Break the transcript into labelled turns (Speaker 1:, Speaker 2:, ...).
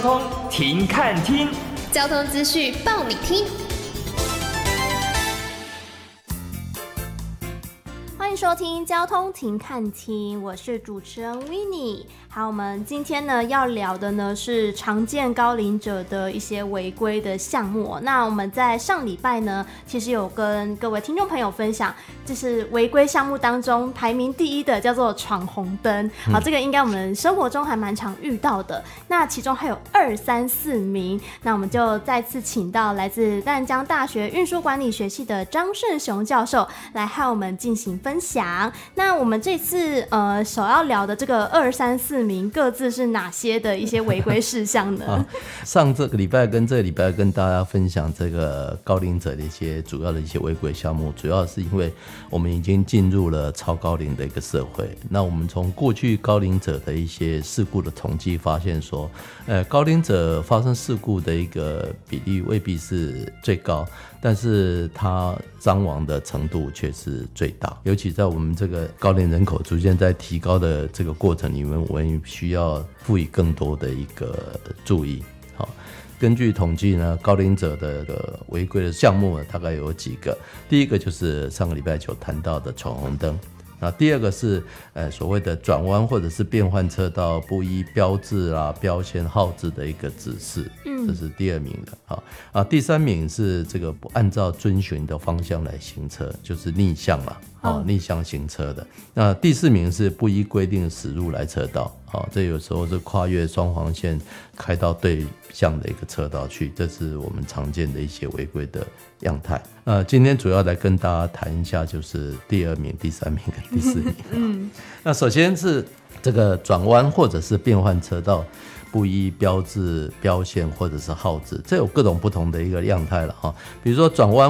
Speaker 1: 通停看听，
Speaker 2: 交通资讯报你听。欢迎收听交通停看听，我是主持人 Winnie。好，我们今天呢要聊的呢是常见高龄者的一些违规的项目。那我们在上礼拜呢，其实有跟各位听众朋友分享，就是违规项目当中排名第一的叫做闯红灯。好，这个应该我们生活中还蛮常遇到的。那其中还有2、3、4名，那我们就再次请到来自淡江大学运输管理学系的张顺雄教授来和我们进行分享。那我们这次首要聊的这个2、3、4名各自是哪些的一些违规事项呢？
Speaker 3: 上这个礼拜跟这个礼拜跟大家分享这个高龄者的一些主要的一些违规项目，主要是因为我们已经进入了超高龄的一个社会。那我们从过去高龄者的一些事故的统计发现说，高龄者发生事故的一个比例未必是最高，但是他伤亡的程度却是最大。尤其在我们这个高龄人口逐渐在提高的这个过程里面，我们需要赋予更多的一个注意。好，根据统计呢，高龄者的违规的项目大概有几个。第一个就是上个礼拜就谈到的闯红灯。第二个是所谓的转弯或者是变换车道不依标志标线号志的一个指示，这是第2名的。第3名是这个不按照遵循的方向来行车，就是逆向逆向行车的。那第4名是不依规定驶入来车道，这有时候是跨越双黄线开到对向的一个车道去，这是我们常见的一些违规的样态。今天主要来跟大家谈一下就是第2名、第3名跟第4名。那首先是这个转弯或者是变换车道不依标志、标线或者是号志，这有各种不同的一个样态了。比如说转弯